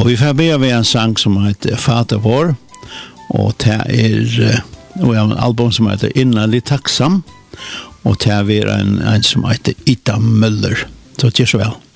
Og vi får be av en sang som heter Fader vår, og det og en album som heter Innerlig tacksam, og det en som heter Ida Møller. Så det så vel.